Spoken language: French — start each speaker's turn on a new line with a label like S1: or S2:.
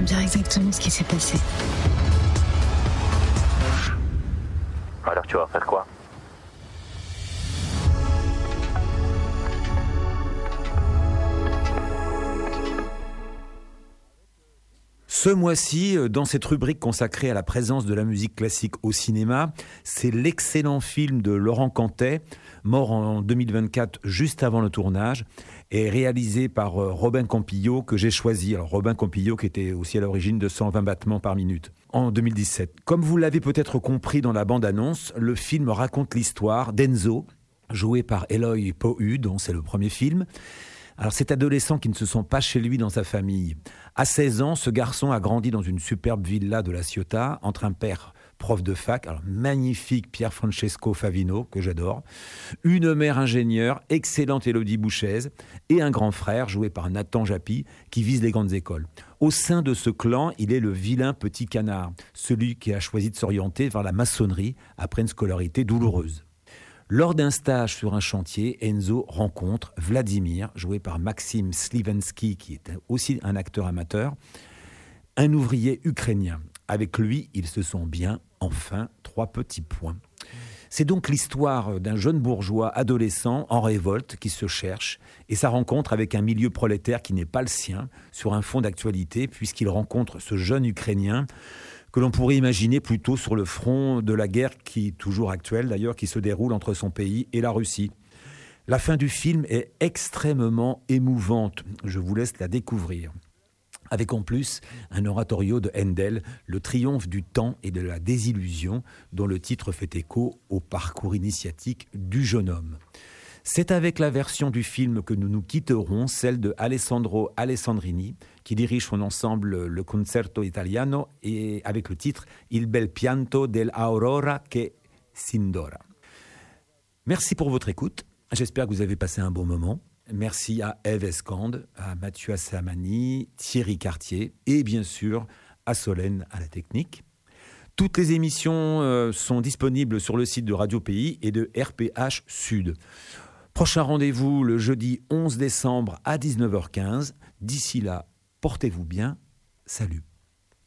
S1: dire exactement ce qui s'est passé.
S2: Alors tu vas faire quoi?
S3: Ce mois-ci, dans cette rubrique consacrée à la présence de la musique classique au cinéma, c'est l'excellent film de Laurent Cantet, mort en 2024, juste avant le tournage, et réalisé par Robin Campillo, que j'ai choisi. Alors Robin Campillo, qui était aussi à l'origine de 120 battements par minute, en 2017. Comme vous l'avez peut-être compris dans la bande-annonce, le film raconte l'histoire d'Enzo, joué par Eloy Pohud, dont c'est le premier film. Alors cet adolescent qui ne se sent pas chez lui dans sa famille. À 16 ans, ce garçon a grandi dans une superbe villa de la Ciotat, entre un père prof de fac, alors magnifique Pier Francesco Favino, que j'adore, une mère ingénieure, excellente Élodie Bouchez, et un grand frère, joué par Nathan Japy, qui vise les grandes écoles. Au sein de ce clan, il est le vilain petit canard, celui qui a choisi de s'orienter vers la maçonnerie après une scolarité douloureuse. Lors d'un stage sur un chantier, Enzo rencontre Vladimir, joué par Maxime Slivensky, qui est aussi un acteur amateur, un ouvrier ukrainien. Avec lui, ils se sont bien, enfin, 3 petits points. C'est donc l'histoire d'un jeune bourgeois adolescent en révolte qui se cherche et sa rencontre avec un milieu prolétaire qui n'est pas le sien sur un fond d'actualité puisqu'il rencontre ce jeune Ukrainien que l'on pourrait imaginer plutôt sur le front de la guerre qui est toujours actuelle d'ailleurs, qui se déroule entre son pays et la Russie. La fin du film est extrêmement émouvante, je vous laisse la découvrir. Avec en plus un oratorio de Handel, le triomphe du temps et de la désillusion, dont le titre fait écho au parcours initiatique du jeune homme. C'est avec la version du film que nous nous quitterons, celle de Alessandro Alessandrini, qui dirige son ensemble le Concerto Italiano, et avec le titre Il bel pianto dell'aurora che s'indora. Merci pour votre écoute. J'espère que vous avez passé un bon moment. Merci à Ève Escande, à Mathieu Assamani, Thierry Cartier et bien sûr à Solène à la technique. Toutes les émissions sont disponibles sur le site de Radio Pays et de RPH Sud. Prochain rendez-vous le jeudi 11 décembre à 19h15. D'ici là, portez-vous bien. Salut.